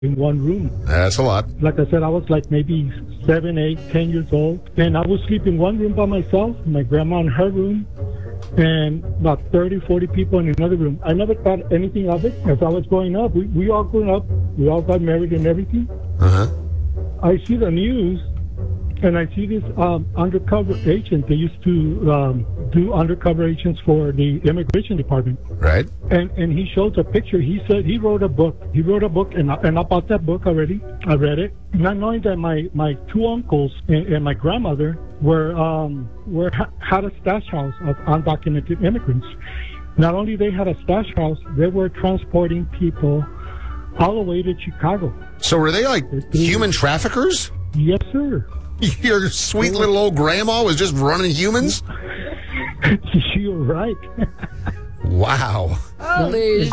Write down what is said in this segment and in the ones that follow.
in one room. That's a lot. Like I said, I was like maybe 7, 8, 10 years old. And I would sleep in one room by myself, my grandma in her room, and about 30, 40 people in another room. I never thought anything of it. As I was growing up, we all grew up, we all got married and everything. I see the news, and I see this undercover agent. They used to do undercover agents for the immigration department. Right. And he shows a picture. He said he wrote a book. And I bought that book already. I read it, not knowing that my two uncles and my grandmother had a stash house of undocumented immigrants. Not only they had a stash house, they were transporting people all the way to Chicago. So were they like human traffickers? Yes, sir. Your sweet little old grandma was just running humans? You're right. Wow. Holy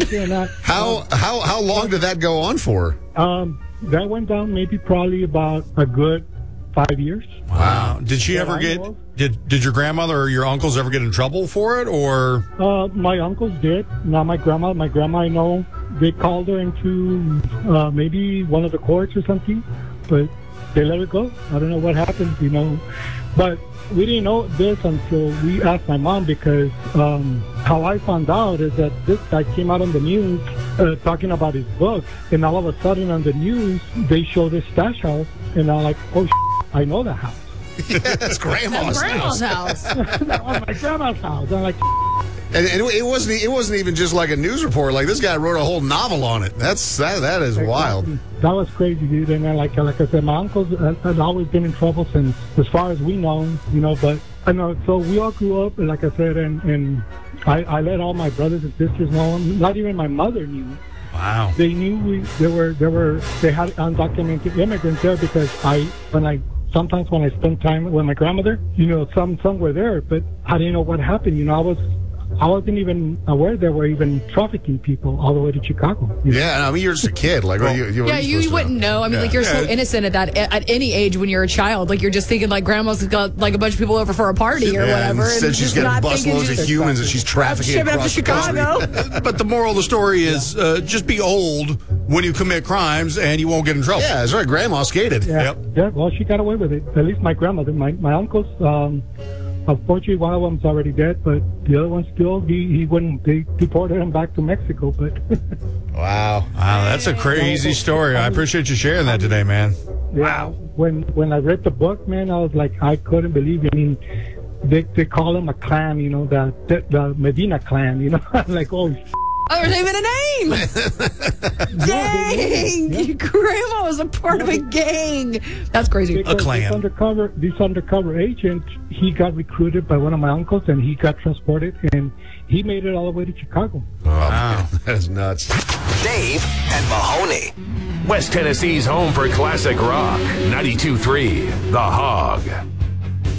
How long did that go on for? That went down probably about a good 5 years. Wow. Did she ever did your grandmother or your uncles ever get in trouble for it, or? My uncles did. Not my grandma. My grandma, I know, they called her into maybe one of the courts or something, but they let her go. I don't know what happened, But we didn't know this until we asked my mom, because how I found out is that this guy came out on the news talking about his book, and all of a sudden on the news, they showed his stash house, and I'm like, oh, I know that house. Yeah, that's grandma's house. That was my grandma's house. I'm like, and it wasn't even just like a news report. Like, this guy wrote a whole novel on it. That is wild. That was crazy, dude. And then, like I said, my uncles had always been in trouble since, as far as we know, But I know, so we all grew up, like I said, and I let all my brothers and sisters know. Not even my mother knew. Wow. They knew they had undocumented immigrants there, because sometimes when I spent time with my grandmother, some were there, but I didn't know what happened. I wasn't even aware they were even trafficking people all the way to Chicago. Yeah, I mean, you're just a kid. Like, you wouldn't know. I mean, you're so innocent at any age when you're a child. Like, you're just thinking, like, grandma's got, like, a bunch of people over for a party or whatever. And said she's getting busloads of humans and she's trafficking shipping up to across the Chicago. country. But the moral of the story is just be old when you commit crimes and you won't get in trouble. Yeah, that's right. Grandma skated. Yeah. Yeah, well, she got away with it. At least my grandmother. My uncles, unfortunately, one of them's already dead, but the other one still, he wouldn't. They deported him back to Mexico, but... Wow, that's a crazy story. I appreciate you sharing that today, man. Yeah, wow. When I read the book, man, I was like, I couldn't believe it. I mean, they call him a clan, the Medina clan, like, oh, there's even a name. Dang! Your grandma was a part of a gang. That's crazy. Because a clan. This undercover agent, he got recruited by one of my uncles, and he got transported, and he made it all the way to Chicago. Oh, wow. Man, that is nuts. Dave and Mahoney. West Tennessee's home for classic rock. 92.3 The Hog.